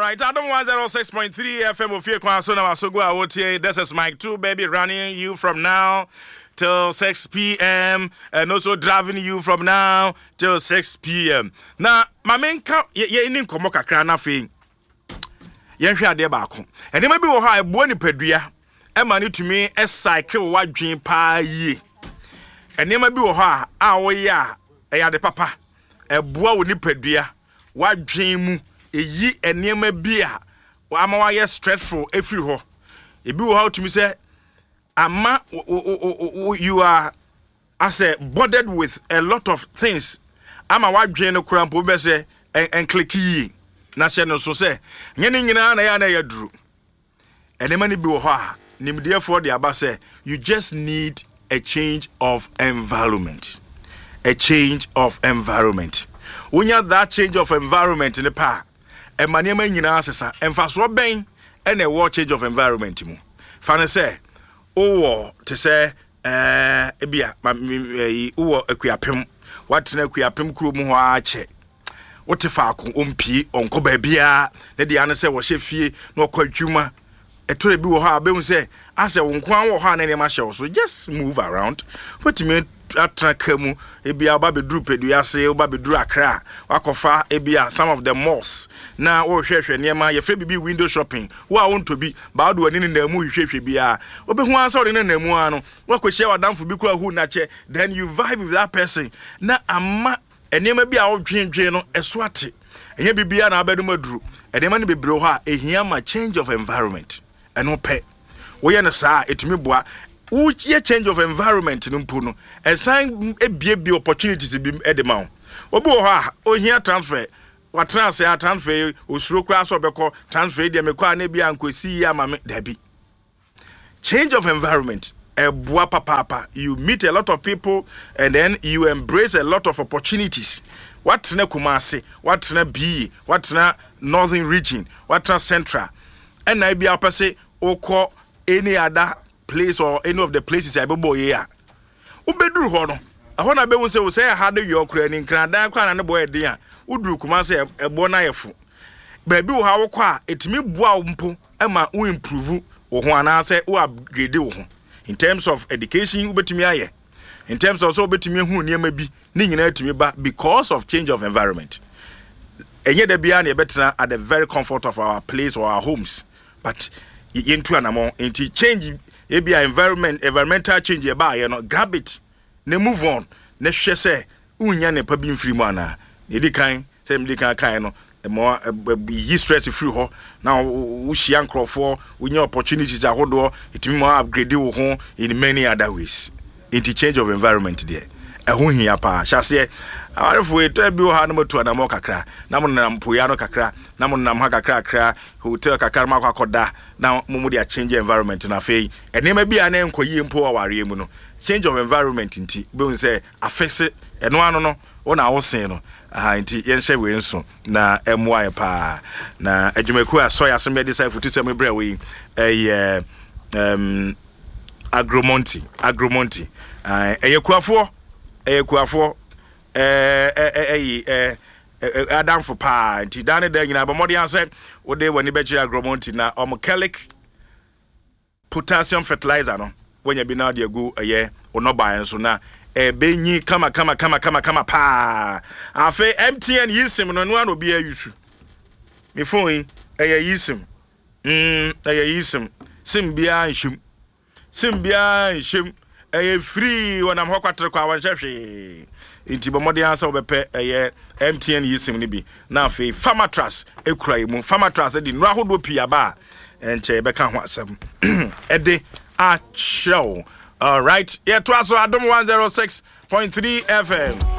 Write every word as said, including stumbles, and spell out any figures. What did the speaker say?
right, Adam one oh six point three F M of Kwaso Nawasogo. This is Mike two, baby, running you from now till six p.m. and also driving you from now till six p.m. Now, my main count, ye in Komoka Krana Fing. Yansha de Bako. And it may be a bonny pedria, and money to me a cycle what dream pa ye. And it may be a our ya, a de papa, a boa with pedria, what dream. E yi enema bia wa ama ye stressful every ho e bi wo how to me say ama you are as a bothered with a lot of things ama wa dwen no krampo be say en click yi na se no so say nyene nyina na ya na ya duru enema ni bi wo ho a nimde for the aba say you just need a change of environment a change of environment when you that change of environment in the park e maniema nyina asesa emfaso ben e na wo change of environment mu fa ne se owo te se eh ebia owo akuapem watena akuapem kuro mu ho ache wote fa ko ompi onko ba bia ne dia ne se wo hye fie na okwadwuma etore bi wo ha be mu se ase wo nkwan wo ha na ne ma hye so just move around what me atraka mu ebia ba beduru peduase ba beduru akra wakofa ebia some of the malls na wo hwehwe niema ye fe bibi window shopping wo a wonto bi ba do ani na mu hwehwe bia obehu ansa ode na mu anu wakohye wadamfo bi kura hu na che then you vibe with that person na ama eniema bi a wo dwendwen no eso ate ehia bibia na abedu maduru eniema ne bebre ho a ehia ma change of environment eno pe wo ye na saa etumi boa which ye change of environment no mpu no esan ebiebie opportunities bi edema wo obi wo ha ohia transfer what transfer transfer osuro kra so beko transfer de mekwa na bia ankosi ya ma dabi change of environment ebua papa you meet a lot of people and then you embrace a lot of opportunities what na Kumasi what na B what na northern region what na central and na bia pese okọ any other place or any of the places I be boy here. Ubedru ho no. Aho na be wo se wo say ha de yo kra ni nkran dan kwa na ne boy de a. Udru kuma se ebo na yefu. Ba bi wo ha wo kwa etimi boa wo mpo e ma wo improve wo ho ana se wo upgrade wo ho. In terms of education ubetimi aye. In terms of so ubetimi hu niam bi ni nyina etimi ba because of change of environment. Enye de bia na e betena at the very comfort of our place or our homes. But into anamo into change ebi environment environmental change e ba ye no grab it na move on na hwe se unya ne pa bi mfiri mu ana ne di kan se me di kan kan no e mo yi stress free ho na wo hia nkrofo unya opportunities ahodo etimi mo upgrade wo ho in many other ways into change of environment there e ho hia pa hyase awarefo eto bi wo ha na motu na mo kakra na mo na mpoya no kakra na mo na ha kakra kakra hotel kakra ma kwakoda na mo dey change environment na fei enema bia na enkoyi mpo aware mu no change of environment nti be un say affect eno ano no wona wo sen no aha nti yenhye we nso na emoa pa na adwumaku aso ya so me decide for to say me bra we eh um agromonti agromonti eh eyekuafo eyekuafo eh eh eh Adam for pa nti dane da nyina abomode anse wo de wani be kira agromonti na omkelic potassium fertilizer no wonya bi na de agu eye onoba enso na e benyi kama kama kama kama kama pa afa M T N yisim no no an obi ayusu me phone eye yisim mm eye yisim sim bia nhim sim bia nhim eye free wonam hokwatre kwa wanhwehwe inti bomode ansa obepe eye M T N yisim ni bi na afa farmer trust ekura mu farmer trust di no ahodo pia ba enche beka ho asem ede a show all right yeah to us Adam one oh six point three F M